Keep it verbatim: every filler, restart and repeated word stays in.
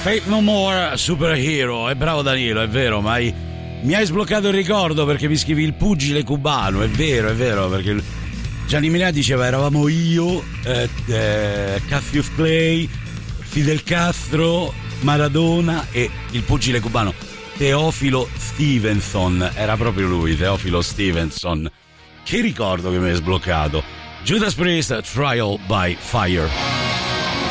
Faith No More, Superhero. È bravo Danilo, è vero, ma hai, mi hai sbloccato il ricordo perché mi scrivi il pugile cubano. È vero, è vero, perché Gianni Minà diceva eravamo io, eh, eh, Cassius Clay, Fidel Castro, Maradona e il pugile cubano Teofilo Stevenson. Era proprio lui, Teofilo Stevenson. Che ricordo che mi hai sbloccato. Judas Priest, Trial by Fire.